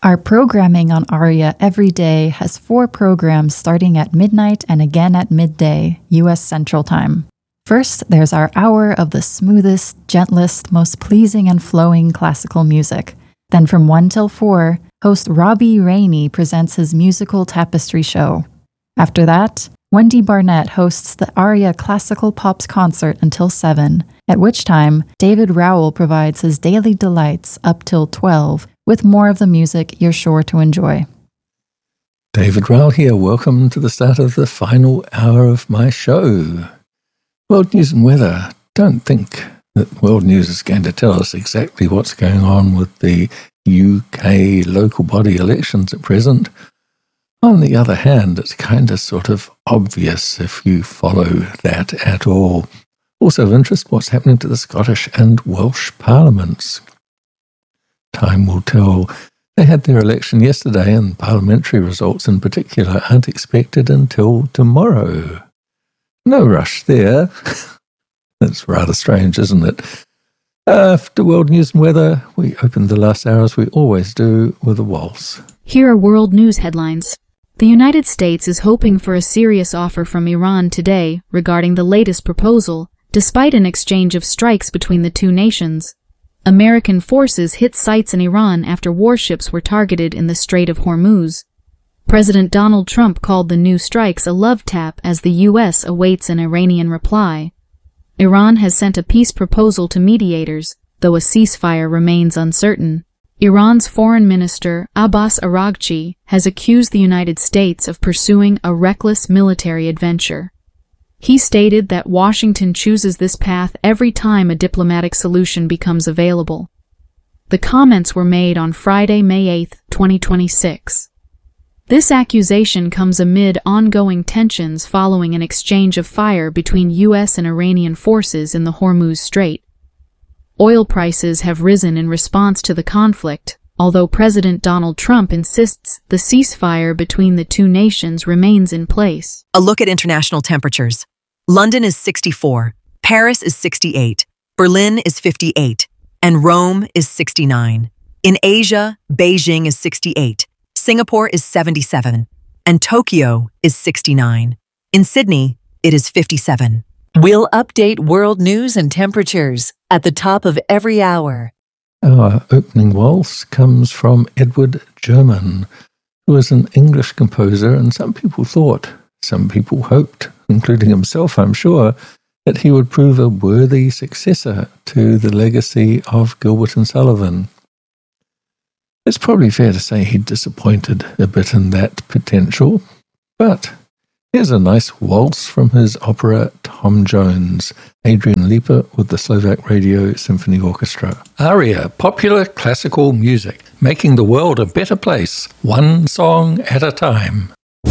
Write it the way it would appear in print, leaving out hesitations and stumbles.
Our programming on ARIA every day has 4 programs starting at midnight and again at midday, U.S. Central Time. First, there's our hour of the smoothest, gentlest, most pleasing and flowing classical music. Then from 1 till 4, host Robbie Rainey presents his musical tapestry show. After that, Wendy Barnett hosts the ARIA Classical Pops concert until 7, at which time David Rowell provides his daily delights up till 12, with more of the music you're sure to enjoy. David Rowell here. Welcome to the start of the final hour of my show. World News and Weather. Don't think that World News is going to tell us exactly what's going on with the UK local body elections at present. On the other hand, it's kind of sort of obvious if you follow that at all. Also of interest, what's happening to the Scottish and Welsh parliaments. Time will tell. They had their election yesterday, and parliamentary results in particular aren't expected until tomorrow. No rush there. That's rather strange, isn't it? After World News and Weather, we opened the last hour, as we always do, with a waltz. Here are world news headlines. The United States is hoping for a serious offer from Iran today regarding the latest proposal, despite an exchange of strikes between the two nations. American forces hit sites in Iran after warships were targeted in the Strait of Hormuz. President Donald Trump called the new strikes a love tap as the U.S. awaits an Iranian reply. Iran has sent a peace proposal to mediators, though a ceasefire remains uncertain. Iran's Foreign Minister Abbas Araghchi has accused the United States of pursuing a reckless military adventure. He stated that Washington chooses this path every time a diplomatic solution becomes available. The comments were made on Friday, May 8, 2026. This accusation comes amid ongoing tensions following an exchange of fire between U.S. and Iranian forces in the Hormuz Strait. Oil prices have risen in response to the conflict, although President Donald Trump insists the ceasefire between the two nations remains in place. A look at international temperatures. London is 64, Paris is 68, Berlin is 58, and Rome is 69. In Asia, Beijing is 68, Singapore is 77, and Tokyo is 69. In Sydney, it is 57. We'll update world news and temperatures at the top of every hour. Our opening waltz comes from Edward German, who is an English composer, and some people hoped, including himself, I'm sure, that he would prove a worthy successor to the legacy of Gilbert and Sullivan. It's probably fair to say he disappointed a bit in that potential, but here's a nice waltz from his opera Tom Jones, Adrian Lipa with the Slovak Radio Symphony Orchestra. ARIA, popular classical music, making the world a better place, one song at a time.